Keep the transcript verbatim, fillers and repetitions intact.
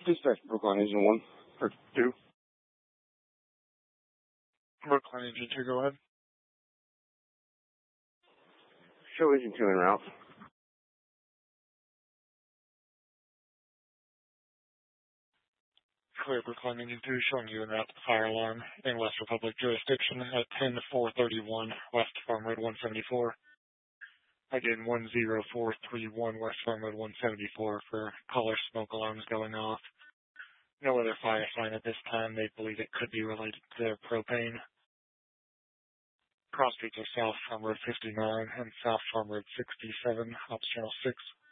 Dispatch Brookline Engine one, or two. Brookline Engine two, go ahead. Show Engine two en route. Clear, Brookline Engine two, showing you en route to the fire alarm in West Republic jurisdiction at ten four thirty-one West Farm Road one seventy-four. Again, one zero four three one West Farm Road one seventy-four for caller smoke alarms going off. No other fire sign at this time. They believe it could be related to their propane. Cross streets are South Farm Road fifty-nine and South Farm Road sixty-seven, Ops Channel six.